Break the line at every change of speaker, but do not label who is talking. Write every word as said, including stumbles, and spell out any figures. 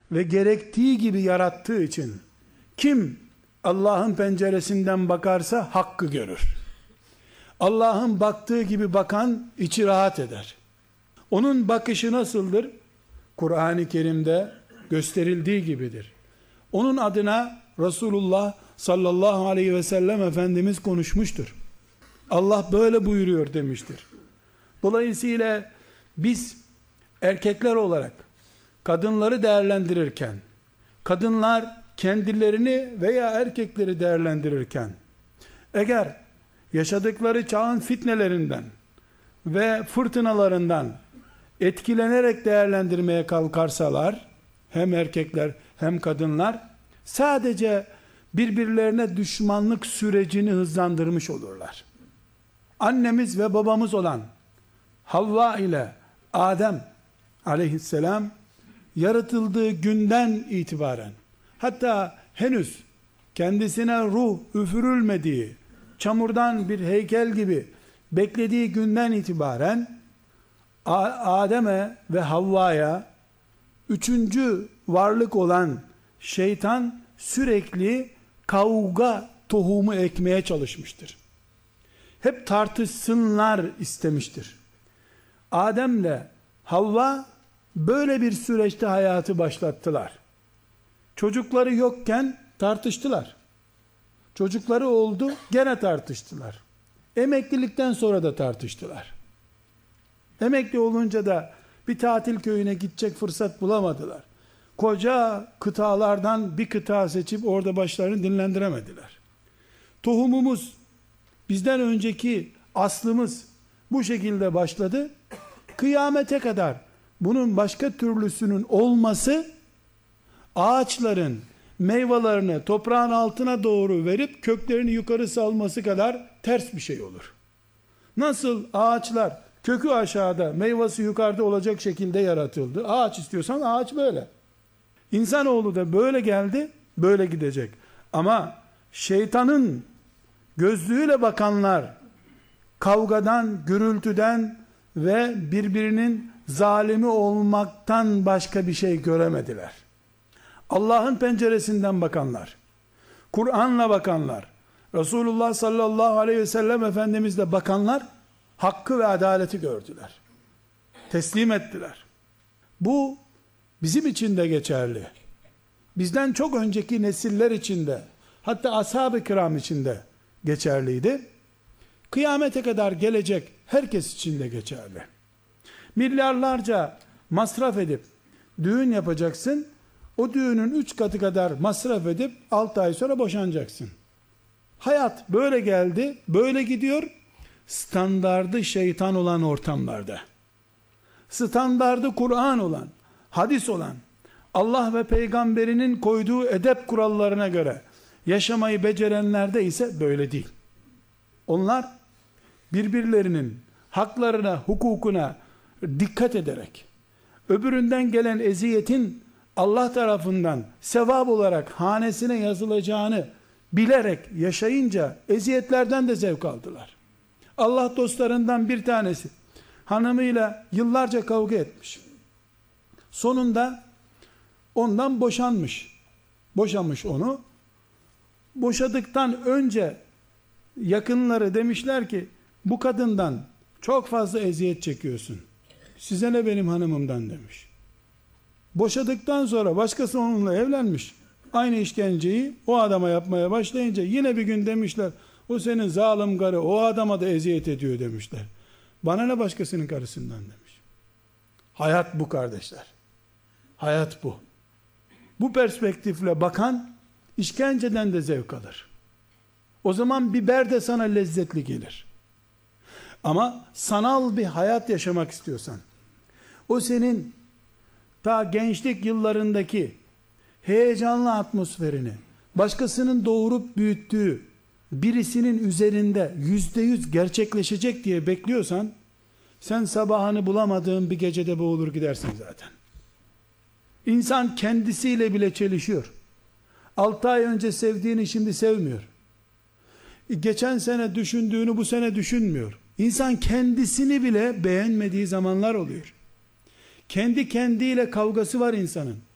ve gerektiği gibi yarattığı için kim Allah'ın penceresinden bakarsa hakkı görür. Allah'ın baktığı gibi bakan içi rahat eder. Onun bakışı nasıldır? Kur'an-ı Kerim'de gösterildiği gibidir. Onun adına Resulullah sallallahu aleyhi ve sellem Efendimiz konuşmuştur. Allah böyle buyuruyor demiştir. Dolayısıyla biz erkekler olarak kadınları değerlendirirken, kadınlar kendilerini veya erkekleri değerlendirirken, eğer yaşadıkları çağın fitnelerinden ve fırtınalarından etkilenerek değerlendirmeye kalkarsalar, hem erkekler hem kadınlar, sadece birbirlerine düşmanlık sürecini hızlandırmış olurlar. Annemiz ve babamız olan Havva ile Adem aleyhisselam yaratıldığı günden itibaren, hatta henüz kendisine ruh üfürülmediği, çamurdan bir heykel gibi beklediği günden itibaren Adem'e ve Havva'ya üçüncü varlık olan şeytan sürekli kavga tohumu ekmeye çalışmıştır. Hep tartışsınlar istemiştir. Adem'le Havva böyle bir süreçte hayatı başlattılar. Çocukları yokken tartıştılar. Çocukları oldu, gene tartıştılar. Emeklilikten sonra da tartıştılar. Emekli olunca da bir tatil köyüne gidecek fırsat bulamadılar. Koca kıtalardan bir kıta seçip orada başlarını dinlendiremediler. Tohumumuz, bizden önceki aslımız bu şekilde başladı. Kıyamete kadar bunun başka türlüsünün olması, ağaçların meyvelerini toprağın altına doğru verip köklerini yukarı salması kadar ters bir şey olur. Nasıl ağaçlar kökü aşağıda, meyvesi yukarıda olacak şekilde yaratıldı. Ağaç istiyorsan ağaç böyle. İnsanoğlu da böyle geldi, böyle gidecek. Ama şeytanın gözlüğüyle bakanlar kavgadan, gürültüden ve birbirinin zalimi olmaktan başka bir şey göremediler. Allah'ın penceresinden bakanlar, Kur'an'la bakanlar, Resulullah sallallahu aleyhi ve sellem Efendimizle bakanlar hakkı ve adaleti gördüler. Teslim ettiler. Bu bizim için de geçerli. Bizden çok önceki nesiller için de, hatta ashab-ı kiram için de geçerliydi. Kıyamete kadar gelecek herkes için de geçerli. Milyarlarca masraf edip düğün yapacaksın. O düğünün üç katı kadar masraf edip altı ay sonra boşanacaksın. Hayat böyle geldi, böyle gidiyor. Standardı şeytan olan ortamlarda, standardı Kur'an olan, hadis olan, Allah ve peygamberinin koyduğu edep kurallarına göre yaşamayı becerenlerde ise böyle değil. Onlar birbirlerinin haklarına, hukukuna dikkat ederek, öbüründen gelen eziyetin Allah tarafından sevap olarak hanesine yazılacağını bilerek yaşayınca eziyetlerden de zevk aldılar. Allah dostlarından bir tanesi hanımıyla yıllarca kavga etmiş. Sonunda ondan boşanmış. Boşamış onu. Boşadıktan önce yakınları demişler ki bu kadından çok fazla eziyet çekiyorsun. Size ne benim hanımımdan demiş. Boşadıktan sonra başkası onunla evlenmiş. Aynı işkenceyi o adama yapmaya başlayınca yine bir gün demişler o senin zalim karı o adama da eziyet ediyor demişler. Bana ne başkasının karısından demiş. Hayat bu kardeşler. Hayat bu. Bu perspektifle bakan işkenceden de zevk alır. O zaman biber de sana lezzetli gelir. Ama sanal bir hayat yaşamak istiyorsan, o senin ta gençlik yıllarındaki heyecanlı atmosferini, başkasının doğurup büyüttüğü birisinin üzerinde yüzde yüz gerçekleşecek diye bekliyorsan, sen sabahını bulamadığın bir gecede boğulur gidersin zaten. İnsan kendisiyle bile çelişiyor. Altı ay önce sevdiğini şimdi sevmiyor. Geçen sene düşündüğünü bu sene düşünmüyor. İnsan kendisini bile beğenmediği zamanlar oluyor. Kendi kendiyle kavgası var insanın.